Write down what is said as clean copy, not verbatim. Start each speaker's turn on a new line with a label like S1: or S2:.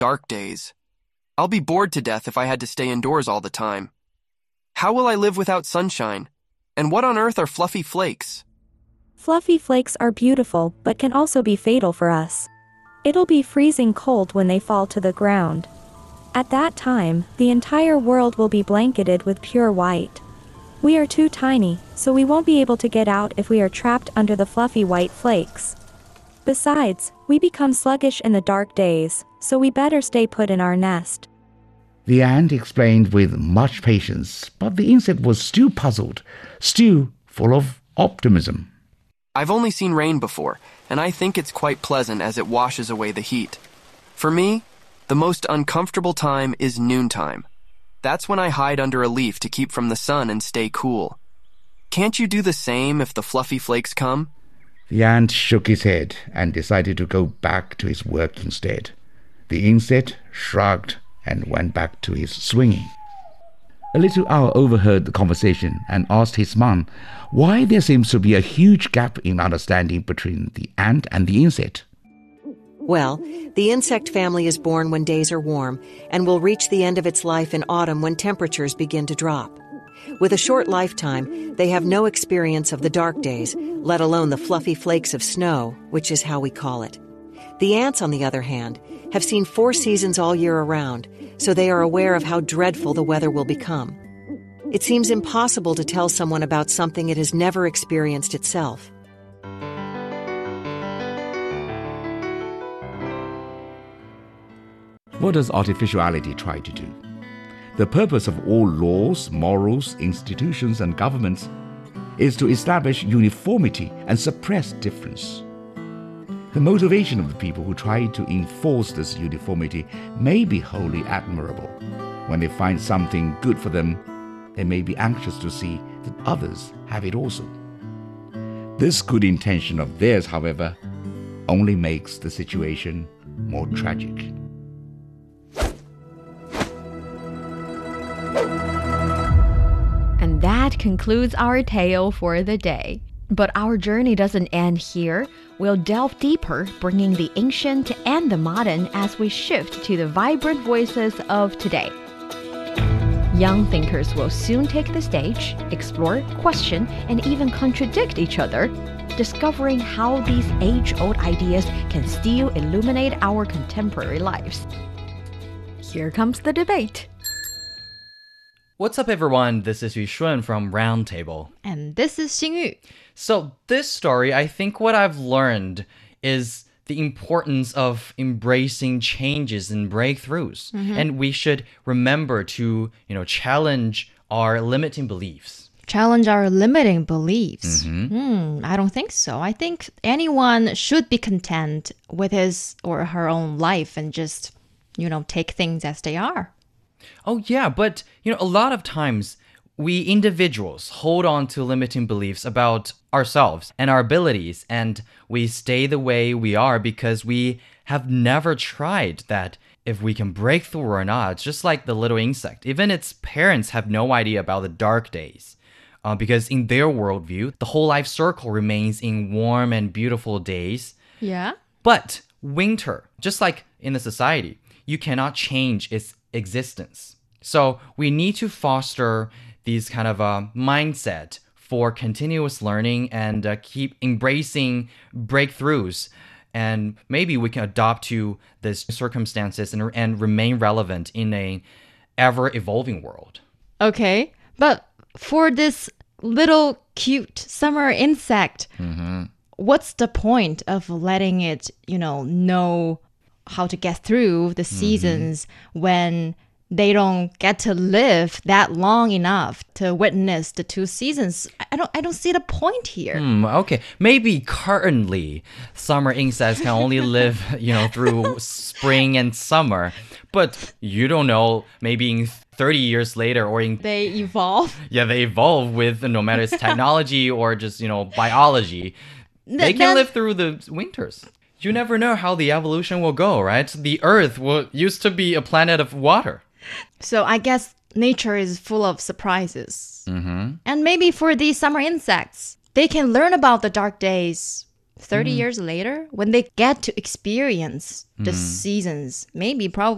S1: Dark days. I'll be bored to death if I had to stay indoors all the time. How will I live without sunshine? And what on earth are fluffy flakes?
S2: Fluffy flakes are beautiful but can also be fatal for us. It'll be freezing cold when they fall to the ground. At that time, the entire world will be blanketed with pure white. We are too tiny, so we won't be able to get out if we are trapped under the fluffy white flakes. Besides, we become sluggish in the dark days, so we better stay put in our nest.
S3: The ant explained with much patience, but the insect was still puzzled, still full of optimism.
S1: I've only seen rain before, and I think it's quite pleasant as it washes away the heat. For me, the most uncomfortable time is noontime. That's when I hide under a leaf to keep from the sun and stay cool. Can't you do the same if the fluffy flakes come?
S3: The ant shook his head and decided to go back to his work instead. The insect shrugged and went back to his swinging. A little owl overheard the conversation and asked his mom why there seems to be a huge gap in understanding between the ant and the insect.
S4: Well, the insect family is born when days are warm and will reach the end of its life in autumn when temperatures begin to drop. With a short lifetime, they have no experience of the dark days, let alone the fluffy flakes of snow, which is how we call it. The ants, on the other hand, have seen 4 seasons all year around, so they are aware of how dreadful the weather will become. It seems impossible to tell someone about something it has never experienced itself.
S3: What does artificiality try to do? The purpose of all laws, morals, institutions, and governments is to establish uniformity and suppress difference. The motivation of the people who try to enforce this uniformity may be wholly admirable. When they find something good for them, they may be anxious to see that others have it also. This good intention of theirs, however, only makes the situation more tragic.
S5: And that concludes our tale for the day. But our journey doesn't end here. We'll delve deeper, bringing the ancient and the modern as we shift to the vibrant voices of today. Young thinkers will soon take the stage, explore, question, and even contradict each other, discovering how these age-old ideas can still illuminate our contemporary lives. Here comes the debate.
S6: What's up, everyone? This is Yu Shun from Roundtable.
S5: And this is Xingyu.
S6: So this story, I think what I've learned is the importance of embracing changes and breakthroughs. And we should remember to, challenge our limiting beliefs.
S7: Challenge our limiting beliefs? I don't think so. I think anyone should be content with his or her own life and just, take things as they are.
S6: Oh, yeah, but, a lot of times we individuals hold on to limiting beliefs about ourselves and our abilities, and we stay the way we are because we have never tried that if we can break through or not. It's just like the little insect. Even its parents have no idea about the dark days because in their worldview, the whole life circle remains in warm and beautiful days.
S7: Yeah.
S6: But winter, just like in the society, you cannot change its existence. So we need to foster these kind of mindset for continuous learning and keep embracing breakthroughs. And maybe we can adopt to these circumstances and remain relevant in a ever-evolving world.
S7: Okay, but for this little cute summer insect, what's the point of letting it, know how to get through the seasons when they don't get to live that long enough to witness the 2 seasons? I don't see the point here.
S6: Okay, maybe currently summer insects can only live, through spring and summer, but you don't know, maybe in 30 years later or in...
S7: They evolve.
S6: Yeah, they evolve with, no matter it's technology or just, biology. They can live through the winters. You never know how the evolution will go, right? The Earth used to be a planet of water.
S7: So I guess nature is full of surprises. And maybe for these summer insects, they can learn about the dark days 30 years later when they get to experience the seasons. Maybe, probably.